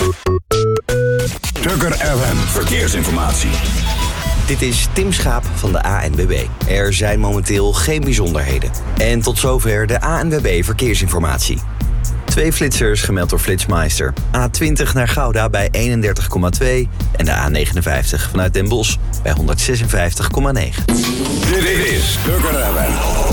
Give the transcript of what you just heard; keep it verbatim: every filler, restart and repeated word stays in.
Tukker F M Verkeersinformatie. Dit is Tim Schaap van de A N W B. Er zijn momenteel geen bijzonderheden. En tot zover de A N W B Verkeersinformatie. Twee flitsers gemeld door Flitsmeister. A twintig naar Gouda bij eenendertig komma twee en de A negenenvijftig vanuit Den Bosch bij honderdzesenvijftig komma negen. Dit is Tukker F M.